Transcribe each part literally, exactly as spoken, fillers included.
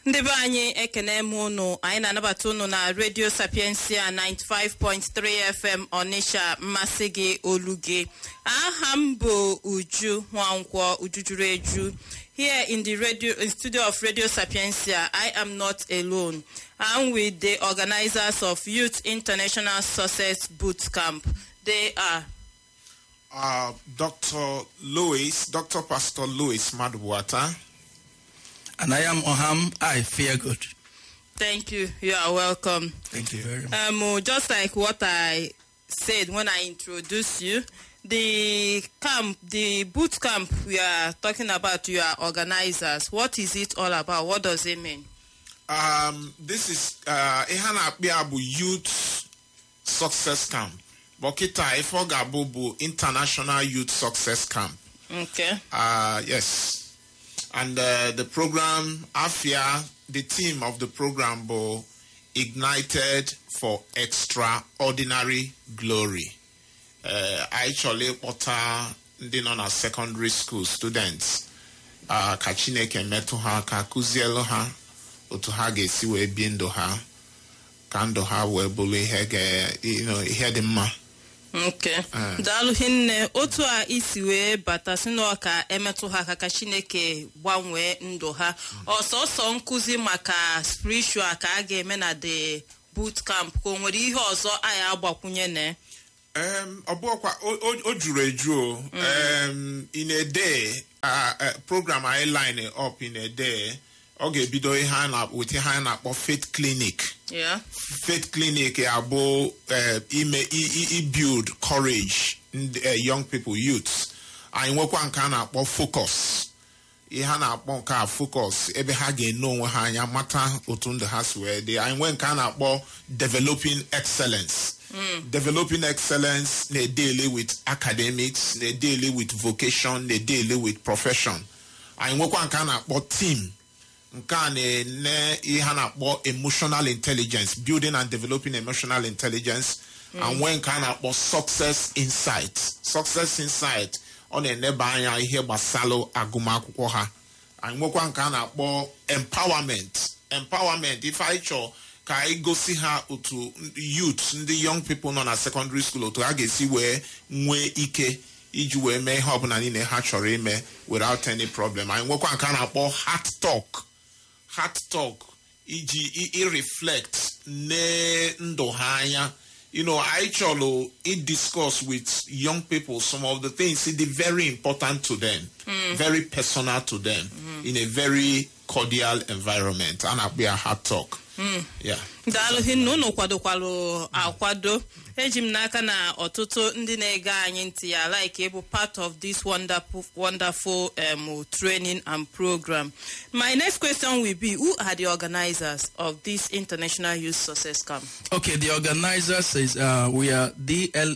Ndị be anyị ekene m unu anyị na-anabata unu na Radio Sapiensia ninety-five point three F M Onitsha mmasị gị olu gị. Aha m bụ Uju Nwankwọ Ujujuru Eju. Here in the radio in studio of Radio Sapiensia, I am not alone. I'm with the organizers of Youth International Success Boot Camp. They are uh, Doctor Louis, Doctor Pastor Louis Madbuata. And I am Oham I Fear God. Thank you. You are welcome. Thank you very much. Um, just like what I said when I introduced you, the camp, the boot camp we are talking about, you are organizers. What is it all about? What does it mean? Um, this is uh, Ehana Abu Youth Success Camp. Bokita Efogabubu International Youth Success Camp. Okay. Uh, yes. And uh, the program, AFIA, the theme of the program was Ignited for Extraordinary Glory. Uh, actually, what are the non-secondary school students? Uh, Kachineke metuha, kakuzielo ha, utuha gesiwe bindo ha, kando ha webuli hege, you know, hedima. Okay. Daalụ hinne otu a isi wee bata sino ka emetụ ha ka Chineke gbanwee ndụ ha. Ọsọsọ nkụzi maka spiritual ka a ga-eme na the boot camp ka o nwere ihe ọzọ anyị agbakwunye ne. Um ọbụkwa o juru eju um in a day uh, uh, program I line it up in a day. Okay, bido ihe na with ihe na akpọ faith clinic. Yeah. Faith clinic abo uh, ime i build courage in the, uh, young people, youths. And nwekwa nke na akpọ focus. Ihe na akpọ nke focus ebe ha ga-eno onwe ha anya mata otu ndị ha si wee dị. And nke na akpọ developing excellence. Mm. Developing excellence they deal with academics, they deal with vocation, they deal with profession. And nwekwa nke na akpọ team. Nkane ne ihana bo emotional intelligence, building and developing emotional intelligence, mm. and when kana bo success insight, success insight on a nebanya ihe basalo aguma akwụkwọ ha, and nwekwa kana bo empowerment, empowerment. If I cho ka I go see her to youth, the young people non a secondary school to agesi where nwe ike iji wee mee ihe ọbụla niile ha chọrọ ime without any problem. And nwekwa kana bo heart talk. Heart talk, iji i reflect ne ndohanya. You know, I actually it discuss with young people some of the things it is very important to them, mm. very personal to them, mm. in a very cordial environment. And I'll be a heart talk. Mm. Yeah. Daalụ hinnu no kwado kwalo akwado ejim n'aka na ọtụtụ ndị na-ege anyị ntị ya like able part of this wonderful wonderful um, training and program. My next question will be, who are the organizers of this International Youth Success Camp? Okay, the organizers is uh, we are D L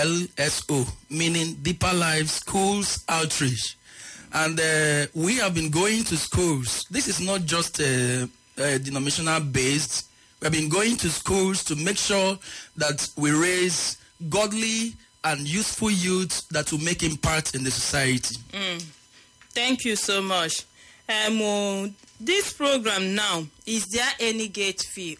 S O, meaning Deeper Life Schools Outreach, and uh, we have been going to schools. This is not just uh, uh, denominational based. We have been going to schools to make sure that we raise godly and useful youth that will make impact in the society. Mm. Thank you so much. Um, uh, this program now, is there any gate fee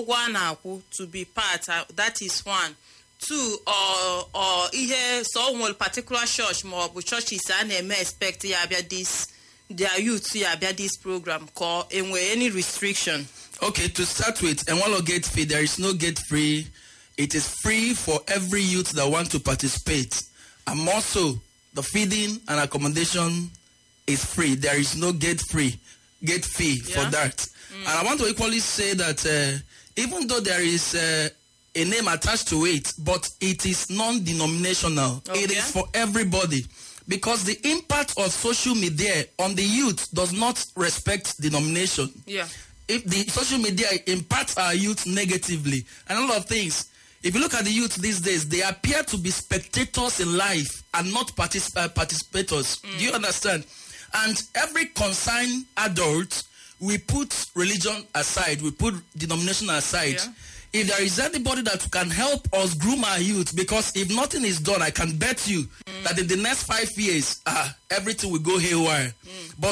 to be part? Uh, that is one. Two, or or here so one particular church more churches and expect this their youth to this program call and any restriction. Okay, to start with, Enwalo gate fee, there is no gate free. It is free for every youth that want to participate. And more so, the feeding and accommodation is free. There is no gate free, gate fee yeah. for that. Mm. And I want to equally say that uh, even though there is uh, a name attached to it, but it is non-denominational. Okay. It is for everybody. Because the impact of social media on the youth does not respect denomination. Yeah. If the social media impacts our youth negatively and a lot of things, if you look at the youth these days, they appear to be spectators in life and not particip- uh, participators. Mm. Do you understand? And every concerned adult, we put religion aside, we put denomination aside. Yeah. If there is anybody that can help us groom our youth, because if nothing is done, I can bet you mm. that in the next five years, uh, everything will go haywire. Mm. But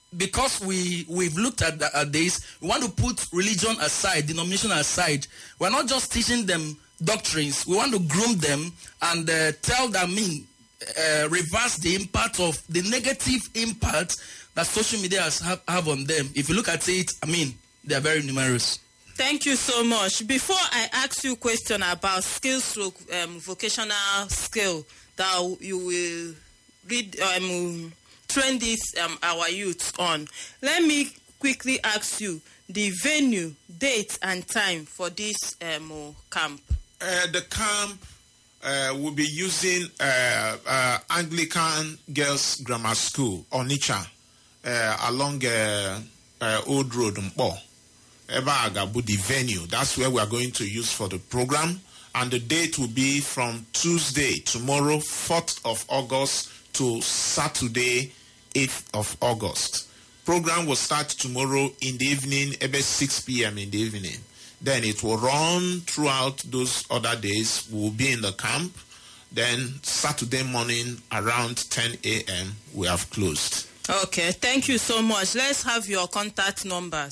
because we we've looked at, the, at this, we want to put religion aside, denomination aside. We're not just teaching them doctrines. We want to groom them and uh, tell them, I mean, uh, reverse the impact of the negative impact that social media has have, have on them. If you look at it, I mean, they are very numerous. Thank you so much. Before I ask you a question about skills stroke um, vocational skill that you will read, um, train this um, our youth on, let me quickly ask you the venue, date, and time for this um, camp. Uh, the camp uh, will be using uh, uh, Anglican Girls Grammar School, Onitsha, uh, along uh, uh, Old Road, Mpo. Ebaagabu, the venue. That's where we are going to use for the program. And the date will be from Tuesday, tomorrow, fourth of August, to Saturday, eighth of August. Program will start tomorrow in the evening, about six p.m. in the evening. Then it will run throughout those other days. We'll be in the camp. Then Saturday morning, around ten a.m., we have closed. Okay, thank you so much. Let's have your contact numbers.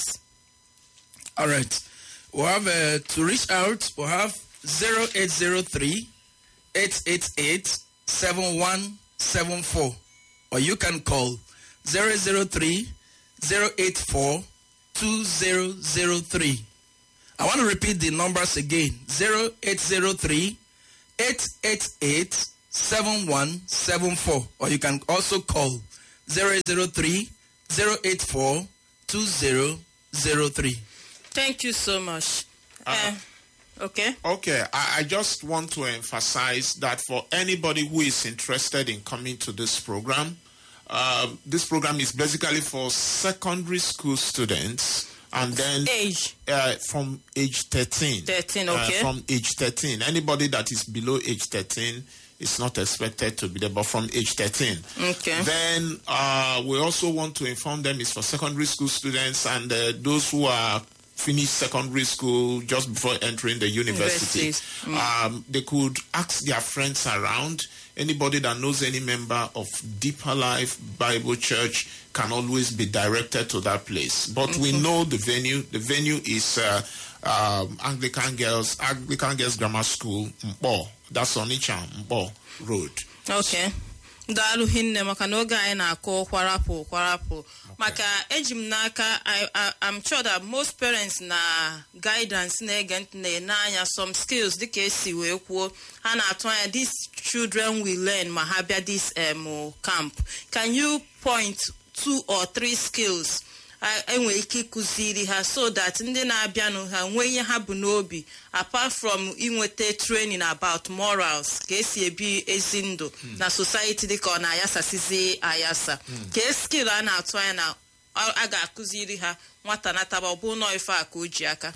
All right. We'll have uh, to reach out, we'll have zero eight zero three, eight eight eight, seven one seven four. Or you can call zero zero three, zero eight four, two zero zero three. I want to repeat the numbers again. zero eight zero three, eight eight eight, seven one seven four. Or you can also call zero zero three, zero eight four, two zero zero three. Thank you so much. Uh, uh, okay. Okay, I, I just want to emphasize that for anybody who is interested in coming to this program, uh, this program is basically for secondary school students, and then age uh, from age thirteen. thirteen, okay. Uh, from age thirteen. Anybody that is below age thirteen is not expected to be there, but from age thirteen. Okay. Then uh, we also want to inform them it's for secondary school students and uh, those who are finished secondary school just before entering the university. Mm. Um, they could ask their friends around. Anybody that knows any member of Deeper Life Bible Church can always be directed to that place. But mm-hmm. we know the venue. The venue is uh, um, Anglican Girls, Anglican Girls Grammar School, Mpo. That's Onitsha, Mpo Road. Okay. Daalụ hinne maka na oge anyị na-akụ kwarapụ kwarapụ maka eji m n'aka I'm sure that most parents na guidance na-ege ntị na-ene anya some skills dịka esi wee kwuo ha na-atụ anya these children will learn ma ha bịa this um, camp. Can you point two or three skills enwere ike ịkụziri ha so that ndị na-abịanụ ha nwee ihe ha bụ n'obi apart from inweta training about morals ka esi ebi ezi ndụ na society dịka ọ na-ayasasizi ayasa ka skill a na-atụ anya na a ga-akụziri ha nwata nataba ọ bụ nọ ife a ka o ji aka.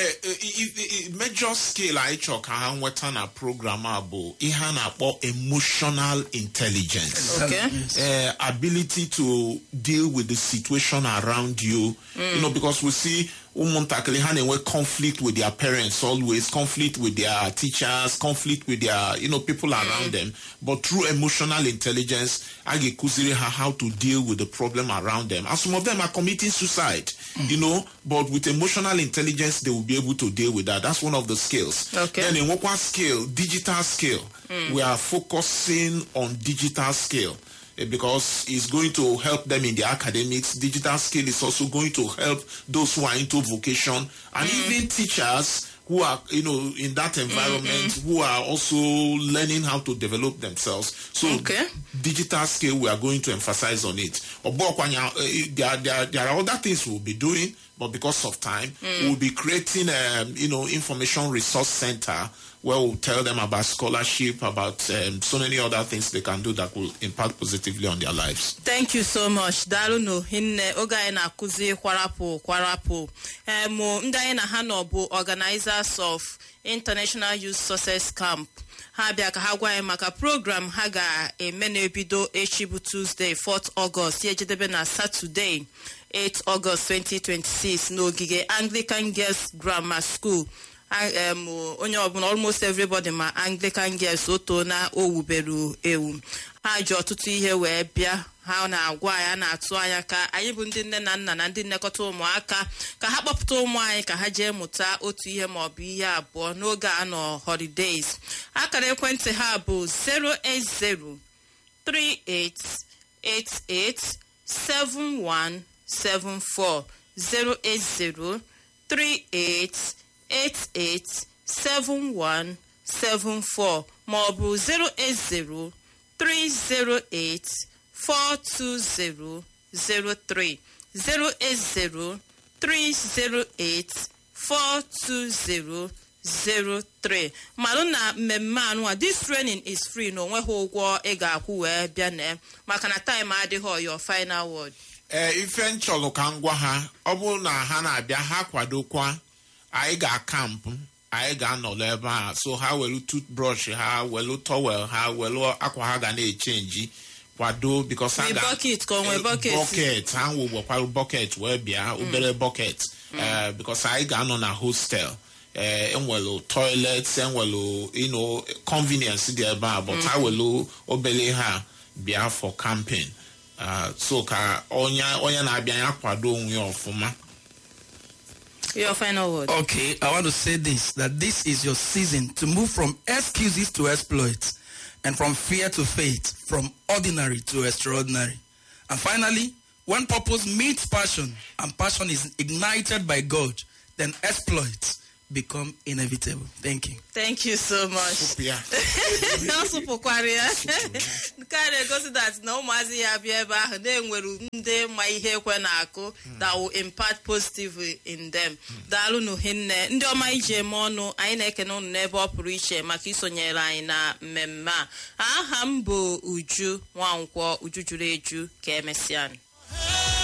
Major skill anyị chọ ka ha nweta na program a bụ ihe a na-akpọ emotional intelligence. Okay. Uh, ability to deal with the situation around you. Mm. You know, because we see ụmụntakịrị ha na-enwe conflict with their parents always, conflict with their teachers, conflict with their, you know, people around mm. them. But through emotional intelligence, a ga-ekuziri ha how to deal with the problem around them. And some of them are committing suicide, mm. you know, but with emotional intelligence, they will be able to deal with that. That's one of the skills. Okay. Then in one skill, digital skill, mm. we are focusing on digital skill. Because it's going to help them in their academics. Digital skill is also going to help those who are into vocation and mm. even teachers who are, you know, in that environment, mm-hmm. who are also learning how to develop themselves. So okay. digital skill, we are going to emphasize on it. There, there, there are other things we'll be doing, but because of time, mm. we'll be creating a, you know, information resource center where we'll tell them about scholarship, about um, so many other things they can do that will impact positively on their lives. Thank you so much. Dalu no hinne oga ina kuzi kwarapo kwarapo. Emo ndai na hano bu organizers of International Youth Success Camp. Ha bịa ka ha gwa maka program ha ga-eme n'ebido echi bụ Tuesday fourth August ya jedebe na Saturday eighth August twenty twenty-six n'ogige Anglican Girls Grammar School. Um, onye ọbụla almost everybody ma Anglican Girls oto na owuberu ewu ha ji ọtụtụ ihe wee bịa ha na-agwa anyị a na-atụ anya ka anyị bụ ndị nne na nna na ndị nlekọta ụmụaka ka ha kpọpụta ụmụ anyị ka ha jee mụta otu ihe maọbụ ihe abụọ n'oge a nọ holidays. Akara ekwentị ha bụ zero eight zero three eight eight eight seven one seven four zero eight zero three eight eight eight seven one seven four maọbụ zero eight zero three zero eight four two zero zero three zero eight zero three zero eight four two zero zero three. Malụ na mmemme anụwa this training is free na onweghị ụgwọ ị ga-akwụ wee bịa na maka na time adịghị your final word. ee ife nchọrọ ka m gwa ha ọ bụrụ na ha na-abịa ha kwadokwa anyị ga-akampụ anyị ga-anọrọ ebe a so ha welu toothbrush ha welu towel ha welu akwa ha ga na-echenji kwado because ha ga bucket ka onwe bucket bucket ha wụgwọkwara bucket wee bịa obere bucket because anyị ga-anọ na hostel enwelu toilet enwelu you know convenience dị ebe a but ha welu obere ha bịa for camping so ka onye onye na-abịa ya kwado onwe ọfụma. Your final word. Okay, I want to say this, that this is your season to move from excuses to exploits and from fear to faith, from ordinary to extraordinary. And finally, when purpose meets passion and passion is ignited by God, then exploits become inevitable. Thank you. Thank you so much. That no mazi ya bịa ebe ahụ na-enwere ndị ma ihe ekwe na-akụ that will impact positively in them. Daalụ nụ hinne ndị ọma ije eme ọnụ anyị na-ekene unu n'ebe ọ pụrụ iche maka isonyere anyị na mmemme a. Aha m bụ Uju Nwankwọ, Uju juru eju ka emesịa.